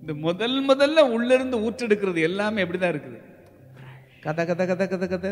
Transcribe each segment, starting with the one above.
இந்த முதல்ல உள்ள இருந்து ஊற்றெடுக்கிறது எல்லாமே எப்படிதான் இருக்குது, கத கத கத கத கத.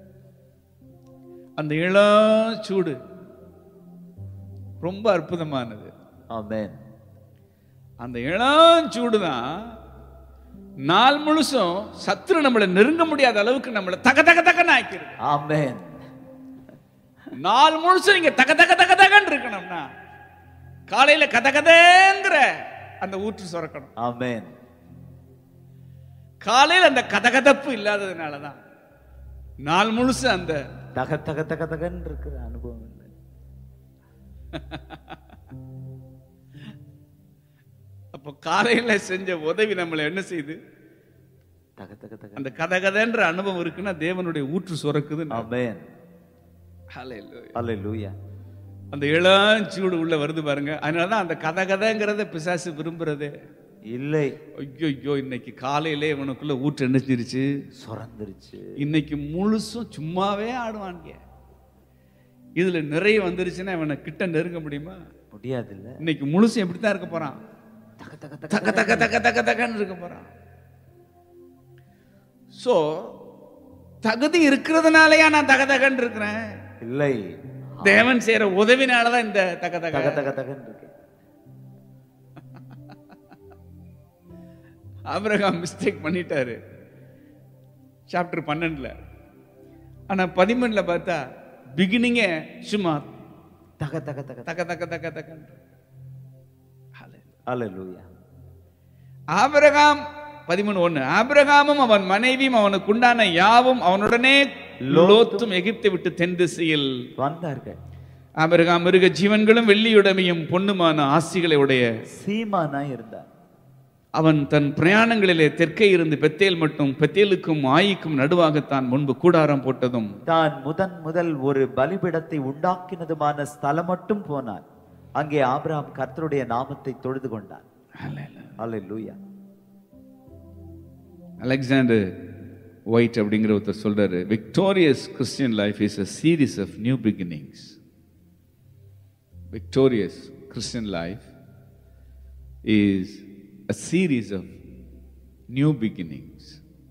அந்த இளம் சூடு ரொம்ப அற்புதமானது. ஆமென். அந்த இளம் சூடுதான் நாள் முழுசும் சத்துரு நம்மளை நெருங்க முடியாத அளவுக்கு நம்மளை தக தக தகன்னு ஆக்கிடுது. ஆமென். நாள் முழுசும் நீங்க தக தக தக தகன்னு இருக்கணும்னா காலையில கத கதங்கிற அந்த ஊற்று சுரக்கணும். ஆமென். காலையில் அந்த கதகதப்பு இல்லாததுனாலதான் நாள் முழுசு அந்த தக தக தக தகன்னு இருக்கிற அனுபவம் இல்லை. அப்போ காலையில செஞ்ச உதவி நம்மளை என்ன செய்யுது, தக தக தக. அந்த கதகதன்ற அனுபவம் இருக்குன்னா தேவனுடைய ஊற்று சுரக்குது. ஆமென். ஹல்லேலூயா. ஹல்லேலூயா. அந்த இளஞ்சூடு உள்ள வருது பாருங்க. அதனாலதான் அந்த கதகதங்கிறத பிசாசு விரும்புறதே இல்லை. ஐயோ இன்னைக்கு காலையிலே இவனுக்குள்ள ஊற்று என்னச்சிருச்சு, சுரந்துருச்சு. இன்னைக்கு முழுசும் சும்மாவே ஆடுவாங்க. இதுல நிறைய வந்துருச்சுன்னா இவனை கிட்ட நெருங்க முடியுமா? முடியாது. இல்ல இன்னைக்கு முழுசும் எப்படித்தான் இருக்க போறான், தக தக தக்க தக்க தக்க தக்க தக்கன்னு இருக்க போறான். சோ தகுதி இருக்கிறதுனாலயா நான் தக தகன்னு இருக்கிறேன்? இல்லை, தேவன் செய்யற உதவினாலதான் இந்த தக தக தக தக தகன்னு இருக்கு. ஆபிரகாம் மிஸ்டேக் பண்ணிட்டாரு சாப்டர் 12ல. ஆனா 13ல பார்த்தா பிகினிங்கே சும்மா தக தக தக தக்க தக்க தக்க தக்க. ஹல்லேலூயா. ஆபிரகாம் 13:1 ஆபிரகாமும் அவன் மனைவியும் அவனுக்கு உண்டான யாவும் அவனுடனே லோத்தும் எகிப்தை விட்டு தென் திசையில் வந்தார்கள். ஆபிரகாம் மிருக ஜீவன்களும் வெள்ளியுடைமையும் பொன்னுமான ஆசிகளை உடைய சீமானா இருந்தார். அவன் தன் பிரயாணங்களிலே தெற்கே இருந்து பெத்தேல் மட்டும், பெத்தேலுக்கும் ஆயிக்கும் நடுவாகத்தான் முன்பு கூடாரம் போட்டதும் தான் முதல் ஒரு பலிபீடத்தை உண்டாக்கினதுமான ஸ்தலம் மட்டும் போனான். அங்கே ஆபிரகாம் கர்த்தருடைய நாமத்தை தொழுது கொண்டான். ஹல்லேலூயா. அலெக்சாண்டர் ஒயிட் அப்படிங்கிற ஒருத்தர் சொல்றாரு, victorious Christian life is a series of new beginnings. Victorious Christian life is a series of new beginnings.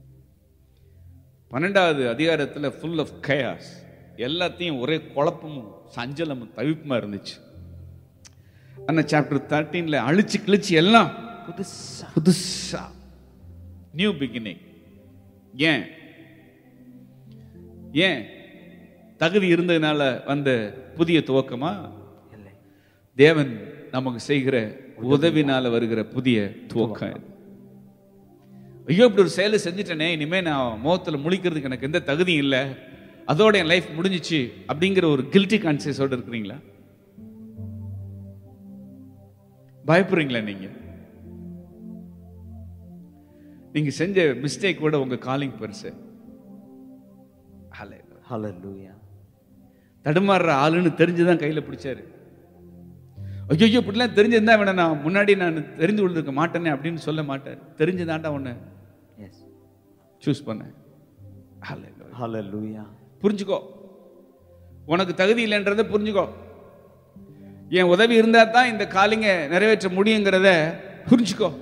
12வது அதிகாரத்துல full of chaos, எல்லாத்தையும் ஒரே குழப்பமும் சஞ்சலமும் தவிப்புமா இருந்துச்சு. ஆனா சாப்டர் 13ல அழிச்சு கிழிச்சு எல்லாம் புதுசா நியூ பிகினிங். ஏன் ஏன் தகுதி இருந்ததுனால வந்த புதிய துவக்கமா? இல்லை, தேவன் நமக்கு செய்கிற உதவினால வருகிற புதிய துவக்கம். ஐயோ இப்படி ஒரு செயலை செஞ்சுட்டேனே, இனிமே நான் முகத்துல முழிக்கிறதுக்கு எனக்கு எந்த தகுதியும் இல்லை, அதோட என் லைஃப் முடிஞ்சிச்சு அப்படிங்கிற ஒரு கில்ட்டி கான்சியஸோட இருக்கிறீங்களா? பயப்படுறீங்களா? நீங்க செஞ்ச மிஸ்டேக் விட உங்க காலிங் பெருசு. ஹல்லேலூயா. தடுமாறுற ஆளுன்னு தெரிஞ்சுதான் கையில பிடிச்சாரு. ஐயோ இப்படிலாம் தெரிஞ்சிருந்தா இவனை நான் முன்னாடி நான் தெரிந்து கொண்டிருக்க மாட்டேனே அப்படின்னு சொல்ல மாட்டார். தெரிஞ்சுதான்டா உன்னை சூஸ் பண்ண. ஹல்லேலூயா. புரிஞ்சுக்கோ, உனக்கு தகுதி இல்லைன்றதை புரிஞ்சுக்கோ. என் உதவி இருந்தா தான் இந்த காலிங்க நிறைவேற்ற முடியுங்கிறத புரிஞ்சுக்கோ.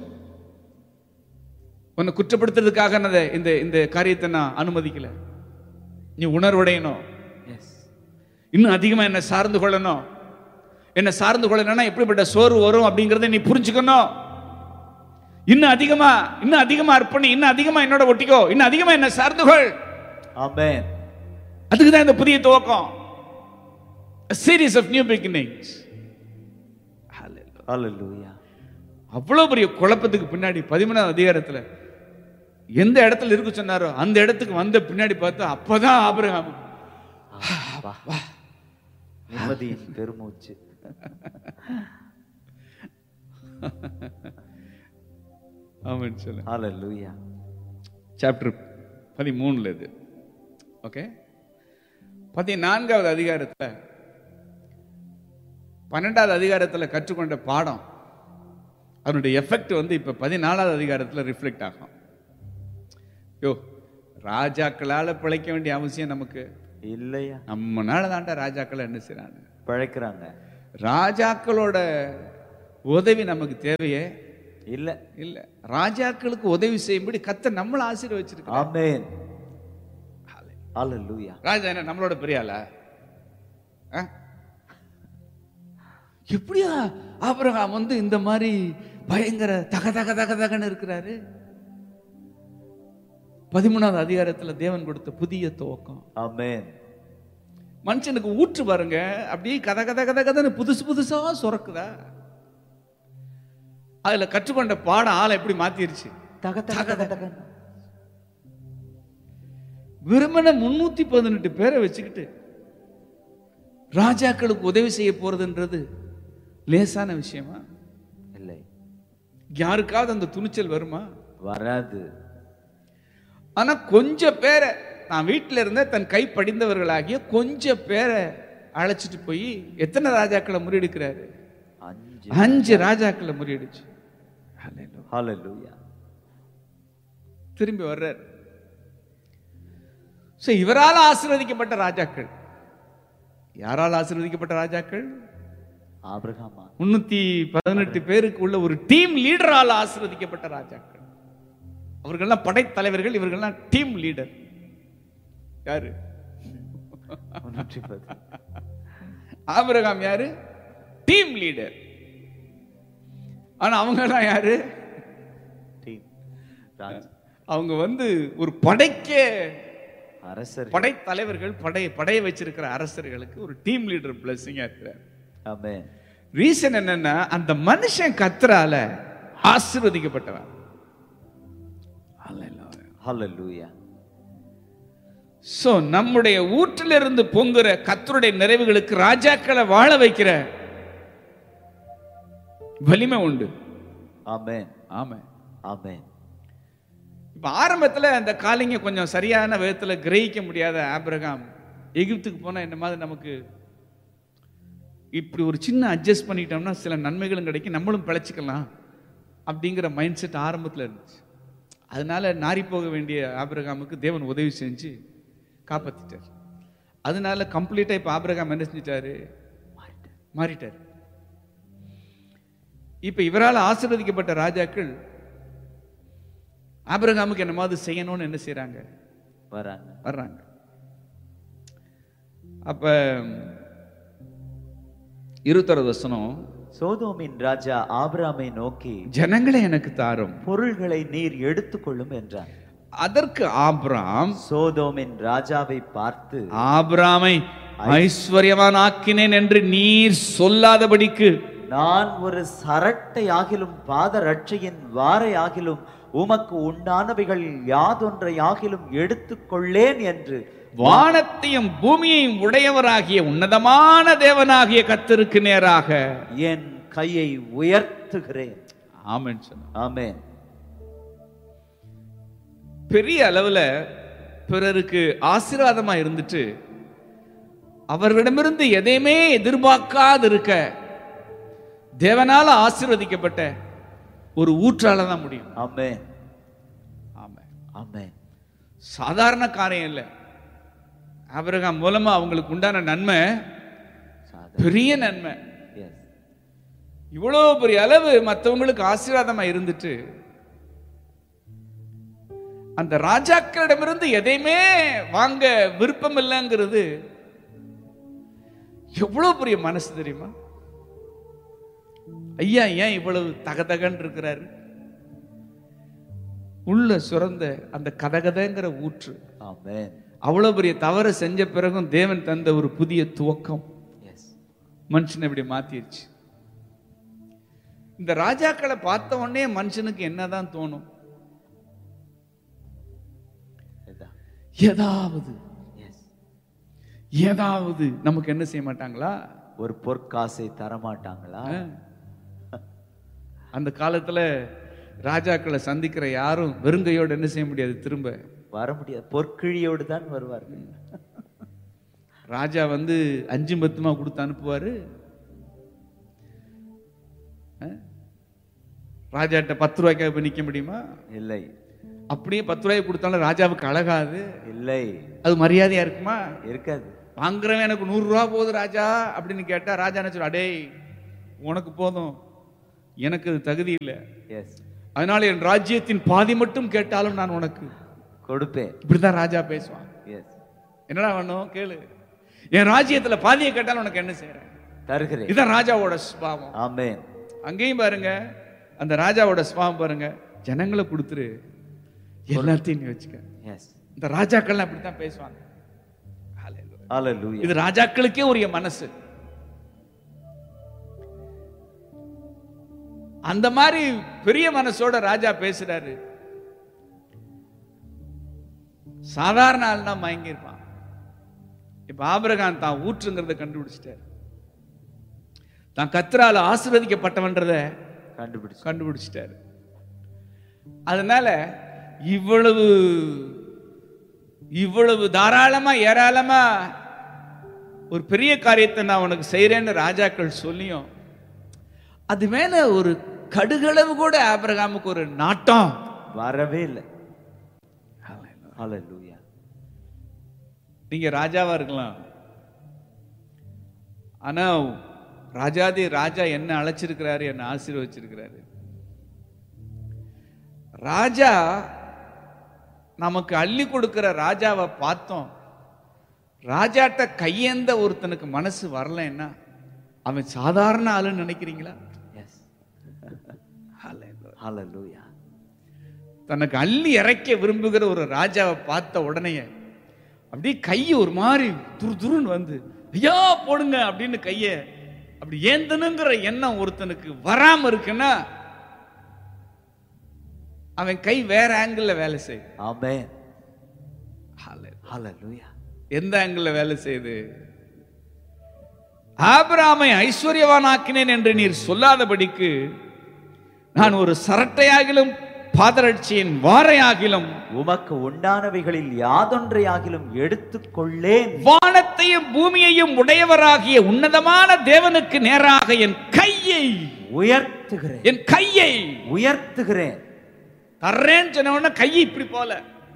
உன்னை குற்றப்படுத்துறதுக்காக இந்த இந்த காரியத்தை நான் அனுமதிக்கல. நீ உணர்வடையணும், இன்னும் அதிகமா என்ன சார்ந்து கொள்ளணும். என்ன சார்ந்து கொள்ளணும்னா எப்படிப்பட்ட சோர்வு வரும் அப்படிங்கறத நீ புரிஞ்சுக்கணும். இன்னும் அதிகமா அர்ப்பணி, இன்னும் அதிகமா என்னோட ஒட்டிக்கோ, இன்னும் அதிகமா என்ன சார்ந்து கொள். ஆமென். அதுக்குதான் இந்த புதிய துவக்கம். A series of new beginnings. ஹல்லேலூயா. அவ்வளவு பெரிய குழப்பத்துக்கு பின்னாடி 13வது அதிகாரத்துல எந்த இடத்துல இருக்கு சொன்னாரோ அந்த இடத்துக்கு வந்த பின்னாடி பார்த்தா அப்பதான் ஆபிரகாம் நிம்மதியின் பெருமூச்சு. ஆமென் சொல்லுங்க. ஹல்லேலூயா. சாப்டர் 13ல இது. ஓகே, 14வது அதிகாரத்துல 12வது அதிகாரத்துல கற்றுக்கொண்ட பாடம் அதனுடைய எஃபெக்ட் இப்ப 14வது அதிகாரத்துல ரிஃப்ளெக்ட் ஆகும். யோ, ராஜாக்களால பிழைக்க வேண்டிய அவசியம் நமக்கு இல்லையா? நம்மனால தாண்டா ராஜாக்கள் என்ன செய்றாங்க, பிழைக்கிறாங்க. ராஜாக்களோட உதவி நமக்கு தேவையே இல்ல இல்ல. ராஜாக்களுக்கு உதவி செய்யும்படி கர்த்தர் நம்மள ஆசீர்வதிச்சிருக்கார். ஆமென். ஹalleluya. ராஜா என்ன நம்மளோட பெரிய ஆளா? எப்படியா ஆபிரகாம் வந்து இந்த மாதிரி பயங்கர தக தக தக தகன்னு இருக்கிறாரு? 13வது அதிகாரத்துல தேவன் கொடுத்த புதிய துவக்கம். ஆமென். மனுஷனுக்கு ஊற்று பாருங்க, அப்படியே கத கத கத கதன்னு புதுசு புதுசா சுரக்குதா. அதுல கற்றுக்கொண்ட பாடம் ஆளை எப்படி மாத்திருச்சு. தக தக தக. விரும்பின 318 பேரை வச்சுக்கிட்டு ராஜாக்களுக்கு உதவி செய்ய போறதுன்றது லேசான விஷயமா? இல்லை. யாருக்காவது அந்த துணிச்சல் வருமா? வராது. ஆனா கொஞ்சம் பேரை, நான் வீட்டில இருந்த தன் கை படிந்தவர்களாகிய கொஞ்சம் பேரை அழைச்சிட்டு போய் எத்தனை ராஜாக்களை முறியடிக்கிறாரு? 5 ராஜாக்களை முறியடிச்சு. ஹalleluya. திரும்பி வர்றார். இவரால் ஆசீர்வதிக்கப்பட்ட ராஜாக்கள். யாரால் ஆசீர்வதிக்கப்பட்ட ராஜாக்கள்? ஆபிரகாமா. 318 பேருக்கு உள்ள ஒரு டீம் லீடரால் ஆசீர்வதிக்கப்பட்ட ராஜாக்கள். அவர்கள்லாம் படைத்தலைவர்கள், இவர்கள்லாம் டீம் லீடர். யாரு? ஆபிரகாம் யாரு? Team leader. ஆனா அவங்க எல்லாம் யாரு? அவங்க வந்து ஒரு படைக்கே அரசர், படைத்தலைவர்கள், படையை வச்சிருக்கிற அரசர்களுக்கு ஒரு டீம் லீடர் பிளஸிங்கா இருக்கிறார். ஆமென். ரீசன் என்னன்னா, அந்த மனுஷன் கர்த்தரால ஆசீர்வதிக்கப்பட்டவன். ஹalleluya. சோ நம்முடைய ஊற்றிலிருந்து பொங்குற கர்த்தருடைய நிறைவுகளுக்கு ராஜாக்களை வாழ வைக்கிற வலிமை உண்டு. ஆமென். ஆமென். ஆமென். இப்ப ஆரம்பத்துல அந்த காலிங்க கொஞ்சம் சரியான விதத்துல கிரகிக்க முடியாத ஆபிரகாம் எகிப்துக்கு போனா என்ன மாதிரி நமக்கு இப்படி ஒரு சின்ன அட்ஜஸ்ட் பண்ணிட்டோம்னா சில நன்மைகளும் கிடைக்கும், நம்மளும் பிழைச்சிக்கலாம் அப்படிங்கிற மைண்ட் செட் ஆரம்பத்தில் இருந்துச்சு. அதனால நாரி போக வேண்டிய ஆபிரகாமுக்கு தேவன் உதவி செஞ்சு காப்பாத்திட்டார். அதனால கம்ப்ளீட்டா இப்ப ஆபிரகாம் என்ன செஞ்சிட்டாரு? மாறிட்டார். இப்ப இவரால் ஆசீர்வதிக்கப்பட்ட ராஜாக்கள் ஆபிரகாமுக்கு என்ன மாதிரி செய்யணும்னு என்ன செய்யறாங்க? வர்றாங்க. அப்ப 21வது வசனம், சோதோமின் ராஜா ஆபிரகாமை நோக்கி, ஜனங்களை எனக்கு தாரும், பொருள்களை நீர் எடுத்துக்கொள்ளும் என்றார். அதற்கு ஆபிரகாம் சோதோமின் ராஜாவை பார்த்து, ஆபிரகாமை ஐஸ்வர்யவான் ஆக்கினேன் என்று நீர் சொல்லாதபடிக்கு நான் ஒரு சரட்டை ஆகிலும் பாத ரட்சையின் வாரை ஆகிலும் உமக்கு உண்டானவைகள் யாதொன்றை ஆகிலும் எடுத்துக்கொள்ளேன் என்று வானத்தையும் பூமியையும் உடையவராகிய உன்னதமான தேவனாகிய கர்த்தருக்கு நேராக என் கையை உயர்த்துகிறேன். ஆமென் சொன்னார். ஆமென். பெரிய அளவுல பிறருக்கு ஆசீர்வாதமா இருந்துட்டு அவர்களிடமிருந்து எதையுமே எதிர்பார்க்காது இருக்க தேவனால ஆசீர்வதிக்கப்பட்ட ஒரு ஊற்றால தான் முடியும். ஆமென். ஆமென். ஆமென். சாதாரண காரியம் இல்லை. ஆபிரகாம் மூலமா அவங்களுக்கு உண்டான நன்மை பெரிய நன்மை. இவ்வளவு பெரிய அளவு மற்றவங்களுக்கு ஆசீர்வாதமா இருந்துட்டு அந்த ராஜாக்களிடமிருந்து எதையுமே வாங்க விருப்பம் இல்லைங்கிறது எவ்வளவு பெரிய மனசு தெரியுமா? ஐயா ஏன் இவ்வளவு தகதகன்னு இருக்கிறாரு? உள்ள சுரந்த அந்த கதகதங்கிற ஊற்று. ஆமென். அவ்வளவு பெரிய தவறு செஞ்ச பிறகும் தேவன் தந்த ஒரு புதிய துவக்கம் மனுஷனை இப்படி மாத்திருச்சு. இந்த ராஜாக்களை பார்த்த உடனே மனுஷனுக்கு என்னதான் தோணும்? ஏதாவது நமக்கு என்ன செய்ய மாட்டாங்களா? ஒரு பொற்காசை தர மாட்டாங்களா? அந்த காலத்துல ராஜாக்களை சந்திக்கிற யாரும் வெறுங்கையோடு என்ன செய்ய முடியாது, திரும்ப வர முடியாது. பொற்கிழியோடு தான் வருவார்கள். ராஜா வந்து 5-10 கொடுத்து அனுப்புவாரு. ராஜாட்ட 10 ரூபாய்க்காக போய் நிக்க முடியுமா? இல்லை. அப்படியே 10 ரூபாய் கொடுத்தாலும் ராஜாவுக்கு அழகாது. இல்லை. அது மரியாதையா இருக்குமா? இருக்காது. வாங்குறவன் எனக்கு 100 ரூபா போகுது ராஜா அப்படின்னு கேட்டா ராஜா என்ன சொல்ற? அடேய் உனக்கு போதும், எனக்கு அது தகுதி இல்லை. எஸ். அதனால என் ராஜ்யத்தின் பாதி மட்டும் கேட்டாலும் நான் உனக்கு கொடுப்பேன். இப்படிதான் ராஜா பேசுவான். எஸ். என்னடா வேணும் கேளு, என் ராஜ்யத்துல பாதியை கேட்டாலும் உனக்கு என்ன செய்யறேன், தருகிறேன். இதுதான் ராஜாவோட சுபாவம். ஆமென். அங்கேயும் பாருங்க, அந்த ராஜாவோட சுபாவம் பாருங்க, ஜனங்களை கொடுத்துரு, எல்லாத்தையும் நீ வச்சுக்க. எஸ். இந்த ராஜாக்கள் அப்படித்தான் பேசுவாங்க. ஹல்லேலூயா. இது ராஜாக்களுக்கே உரிய மனசு. அந்த மாதிரி பெரிய மனசோட ராஜா பேசுறாரு. சாதாரண ஆள்னா மயங்கி இருப்பான். இப்ப ஆபிரகாம் தான் ஊற்றுங்கிறத கண்டுபிடிச்சிட்டாரு, தான் கர்த்தரால ஆசீர்வதிக்கப்பட்டவன்றத கண்டுபிடிச்சிட்டாரு. அதனால இவ்வளவு தாராளமா ஏராளமா ஒரு பெரிய காரியத்தை நான் உனக்கு செய்யறேன்னு ராஜாக்கள் சொல்லியும் அது மேல ஒரு கடுகளவு கூட ஆபிரகாமுக்கு ஒரு நாட்டம் வரவே இல்லை. ஹல்லேலூயா. நீங்க ராஜாவா இருக்கலாம், ஆனா ராஜாதி ராஜா என்ன அழைச்சிருக்கிறாரு, என்ன ஆசீர்வதிச்சிருக்கிறாரு. ராஜா நமக்கு அள்ளி கொடுக்கிற ராஜாவை பார்த்தோம், ராஜாட்ட கையேந்த ஒருத்தனுக்கு மனசு வரலன்னா அவன் சாதாரண ஆளுன்னு நினைக்கிறீங்களா? ஹல்லேலூயா. தனக்கு அள்ளி இறைக்க விரும்புகிற ஒரு ராஜாவை பார்த்த உடனே அப்படியே கையை ஒரு மாதிரி துருன்னு வந்து ஐயா போடுங்க அப்படின்னு கைய அப்படி ஏந்தனுங்கிற எண்ணம் ஒருத்தனுக்கு வராம இருக்குன்னா அவன் கை வேற ஆங்கிள் வேலை செய்யுது. ஆமென். ஹல்லேலூயா. எந்த ஆங்கிள் வேலை செய்யுது? ஆபிரகாமை ஐஸ்வர்யவானாக்கினேன் என்று நீர் சொல்லாதபடிக்கு நான் ஒரு சரட்டையாகிலும் பாதரட்சியின் வாரையாகிலும் உமக்கு உண்டானவைகளில் யாதொன்றையாகிலும் எடுத்துக்கொள்ளேன். வானத்தையும் பூமியையும் உடையவராகிய உன்னதமான தேவனுக்கு நேராக என் கையை உயர்த்துகிறேன். என் கையை உயர்த்துகிறேன். தர்றேன்னு சொன்ன உடனே கையை இப்படி போல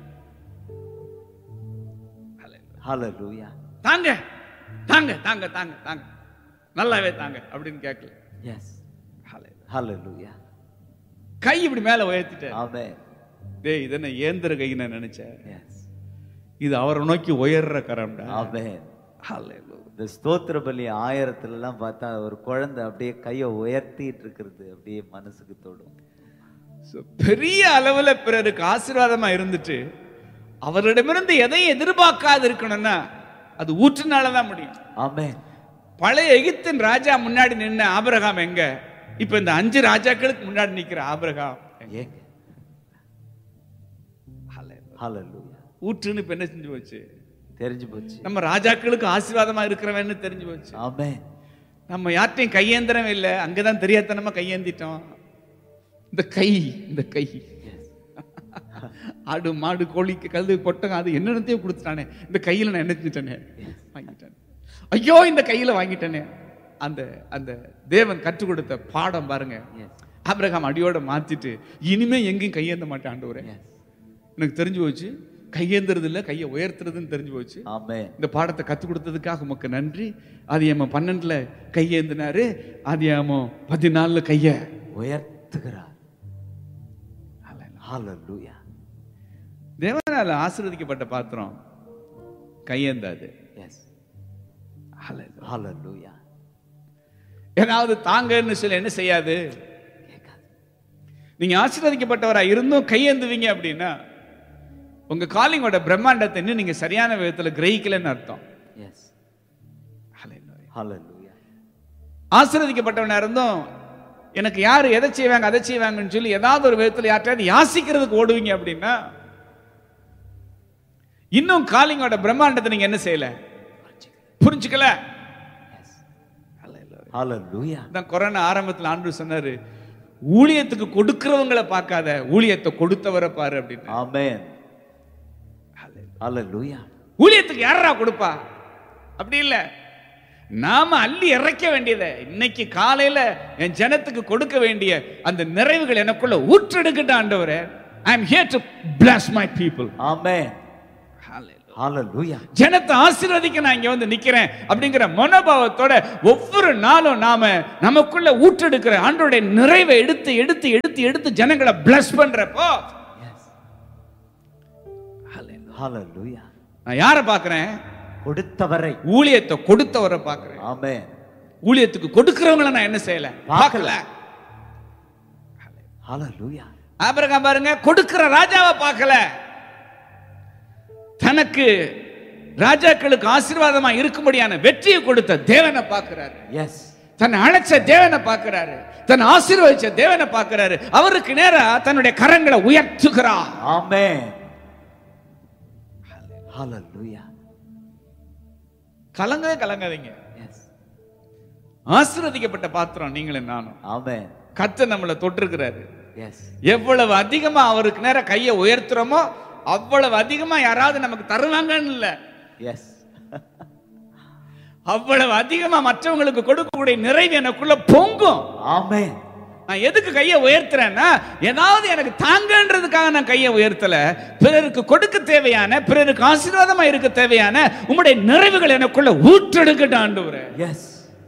ஹல்லேலூயா. தாங்க தாங்க தாங்க தாங்க தாங்க நல்லாவே தாங்க அப்படின்னு கேட்கல. எஸ். ஹல்லேலூயா. கை இப்படி மேல உயர்த்திட்டேன். ஆமென். டேய் இது என்ன ஏந்திர கை நான் நினைச்சேன், எஸ். இது அவரை நோக்கி உயர்ற கரம்டா. ஆமென். ஹல்லேலூயா. இந்த ஸ்தோத்திர பலி 1000 எல்லாம் பார்த்தா ஒரு குழந்தை அப்படியே கையை உயர்த்திட்டு இருக்கிறது அப்படியே மனசுக்கு தொடும். பெரிய அளவுல பிறருக்கு ஆசீர்வாதமா இருந்துட்டு அவரிடமிருந்து எதையும் எதிர்பார்க்காது இருக்கணும்னா அது ஊற்றுனாலதான் முடியும். ஆமென். பழைய எகிப்தின் ராஜா முன்னாடி நின்ன ஆபிரகாம் எங்க? இப்ப இந்த 5 ராஜாக்களுக்கு முன்னாடி நிக்கிற ஆபிரகாம் எங்க? ஹல்லேலூயா. ஊற்றுன்னு இப்ப என்ன செஞ்சு போச்சு? தெரிஞ்சு போச்சு. நம்ம ராஜாக்களுக்கு ஆசீர்வாதமா இருக்கிறவன்னு தெரிஞ்சு போச்சு. ஆமென். நம்ம யார்ட்டையும் கையேந்திரம் இல்லை, அங்கதான் தெரியாதனமா கையேந்திட்டோம். இந்த கை ஆடு மாடு கோழிக்கு கழுது கொட்டங்க அது என்னென்னத்தையும் கொடுத்துட்டானே, இந்த கையில நான் என்ன செஞ்சிட்டேனே வாங்கிட்டேன். ஐயோ இந்த கையில வாங்கிட்டேனே. அந்த அந்த தேவன் கற்றுக் கொடுத்த பாடம் பாருங்க. ஆபிரகாம் அடியோட மாத்திட்டு இனிமே எங்கேயும் கையேந்த மாட்டேன் ஆண்டவரே, எனக்கு தெரிஞ்சு போச்சு கையேந்துறது இல்ல கையை உயர்த்துறதுன்னு தெரிஞ்சு போச்சு. இந்த பாடத்தை கற்றுக் கொடுத்ததுக்காக உமக்கு நன்றி. ஆதியாகமம் 12 கையேந்தினாரு, ஆதியாகமம் 14 கைய உயர்த்துகிறார். ஹல்லேலூயா. தேவனால ஆசீர்வதிக்கப்பட்ட பாத்திரம் கையேந்தாது. எஸ். ஹல்லேலூயா. ஏதாவது தாங்கன்னு சொல்லி என்ன செய்யாது, நீங்க ஆசீர்வதிக்கப்பட்டவரா இருந்தும் கையேந்துவீங்க அப்படின்னா உங்க காலிங்கோட பிரம்மாண்டத்தை இன்னும் நீங்க சரியான விதத்துல கிரகிக்கலன்னு அர்த்தம். எஸ். ஹல்லேலூயா. ஆசீர்வதிக்கப்பட்டவனா இருந்தும் எனக்கு யாரு எதை செய்வாங்க அதை செய்வாங்கன்னு சொல்லி ஏதாவது ஒரு விதத்துல யார்ட்டாவது யாசிக்கிறதுக்கு ஓடுவீங்க அப்படின்னா இன்னும் காலிங்கோட பிரம்மாண்டத்தை நீங்க என்ன செய்யல, புரிஞ்சுக்கல. ஹல்லேலூயா. தான் கொரோனா ஆரம்பத்தில் ஆண்டவர் சொன்னாரு, ஊழியத்துக்கு கொடுக்கிறவங்களை பார்க்காத, ஊழியத்தை கொடுத்தவரை பாரு அப்படின்னு. ஆமென். ஹல்லேலூயா. ஊழியத்துக்கு யாரா கொடுப்பா அப்படி இல்ல, நாம அள்ளி இறைக்க வேண்டியதை இன்னைக்கு காலையில என் ஜனத்துக்கு கொடுக்க வேண்டிய அந்த நிறைவுகள் எனக்குள்ள ஊற்றெடுக்கட்டும் ஆண்டவரே. I am here to bless my people. Amen. Hallelujah. ஹalleluya. ஜனத்தை ஆசீர்வதிக்க நான் இங்க வந்து நிக்கிறேன் அப்படிங்கிற மனோபாவத்தோட ஒவ்வொரு நாளும் நாம நமக்குள்ள ஊற்றெடுக்கிற ஆண்டவருடைய நிறைவை எடுத்து எடுத்து எடுத்து எடுத்து ஜனங்களை bless பண்றப்போ ஹalleluya. நான் யாரை பார்க்கிறேன்? கொடுத்தவரை, ஊழியத்தை கொடுத்தவரை பார்க்கிறேன். ஆமென். ஊழியத்துக்கு கொடுக்கிறவங்கள நான் என்ன செய்யல? பார்க்கல. ஹalleluya. ஆபிரகாம் பாருங்க, கொடுக்கிற ராஜாவை பார்க்கல, தனக்கு ராஜாக்களுக்கு ஆசீர்வாதமா இருக்கும்படியான வெற்றியை கொடுத்த தேவனை பார்க்கிறாரு. எஸ். தன்னை அழைச்ச தேவனை பார்க்கிறாரு, தன்னை ஆசீர்வதிச்ச தேவனை பார்க்கிறாரு. அவருக்கு நேரா தன்னுடைய கரங்களை உயர்த்துகிறார். ஆமென். ஹalleluya. கலங்கவே கலங்காதீங்க. எஸ். ஆசீர்வதிக்கப்பட்ட பாத்திரம் நீங்களும் நானும். ஆமென். கர்த்தர் நம்மளை தொட்டிருக்கிறாரு. எஸ். எவ்வளவு அதிகமா அவருக்கு நேரா கையை உயர்த்துறோமோ அவ்வளவு அதிகமா யாராவது நமக்கு தருவாங்கன்னு இல்ல, எஸ், அவ்வளவு அதிகமா மற்றவங்களுக்கு கொடுக்கக்கூடிய நிறைவு எனக்குள்ள பொங்கும். ஆமென். நான் எதுக்கு கையை உயர்த்துறேன்னா, ஏதாவது எனக்கு தாங்கன்றதுக்காக நான் கையை உயர்த்தல, பிறருக்கு கொடுக்க தேவையான, பிறருக்கு ஆசீர்வாதமா இருக்க தேவையான உம்முடைய நிறைவுகள் எனக்குள்ள ஊற்றெடுக்கட்டும் ஆண்டவரே. எஸ்.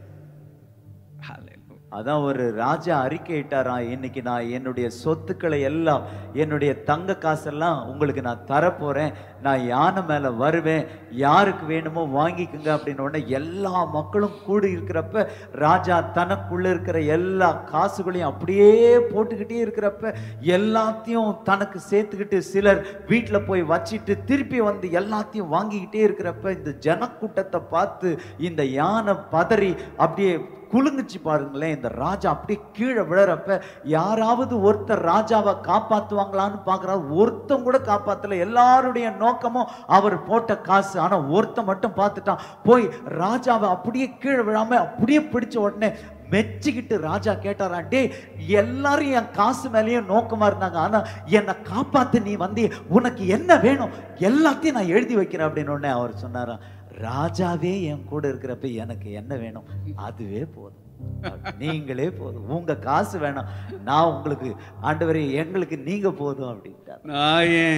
அதான் ஒரு ராஜா அறிக்கையிட்டாராம், இன்னைக்கு நான் என்னுடைய சொத்துக்களை எல்லாம், என்னுடைய தங்க காசெல்லாம் உங்களுக்கு நான் தரப்போறேன், நான் யானை மேல வருவேன், யாருக்கு வேணுமோ வாங்கிக்குங்க அப்படின்னு உடனே எல்லா மக்களும் கூடி இருக்கிறப்ப ராஜா தனக்குள்ள இருக்கிற எல்லா காசுகளையும் அப்படியே போட்டுக்கிட்டே இருக்கிறப்ப எல்லாத்தையும் தனக்கு சேர்த்துக்கிட்டு சிலர் வீட்டுல போய் வச்சிட்டு திருப்பி வந்து எல்லாத்தையும் வாங்கிக்கிட்டே இருக்கிறப்ப இந்த ஜனக்கூட்டத்தை பார்த்து இந்த யானை பதறி அப்படியே குலுங்குச்சு பாருங்களேன். இந்த ராஜா அப்படியே கீழே விழறப்ப யாராவது ஒருத்தர் ராஜாவை காப்பாத்துவாங்களான்னு பாக்குறாரு. ஒருத்தம் கூட காப்பாத்தல. எல்லாருடைய நோக்கமும் அவர் போட்ட காசு. ஆனா ஒருத்தன் மட்டும் பார்த்துட்டான். போய் ராஜாவை அப்படியே கீழே விழாம அப்படியே பிடிச்ச உடனே மெச்சிக்கிட்டு ராஜா கேட்டாராம், டே எல்லாரும் என் காசு மேலேயும் நோக்கமா இருந்தாங்க, ஆனா என்னை காப்பாத்து நீ வந்து உனக்கு என்ன வேணும் எல்லாத்தையும் நான் எழுதி வைக்கிறேன் அப்படின்னு உடனே அவர் சொன்னாராம், ராஜாவே என் கூட இருக்கிறப்ப எனக்கு என்ன வேணும் அதுவே போதும், நீங்களே போதும், உங்க காசு வேணாம், நான் உங்களுக்கு ஆண்டவரே எங்களுக்கு நீங்க போதும் அப்படின்ட்டார்.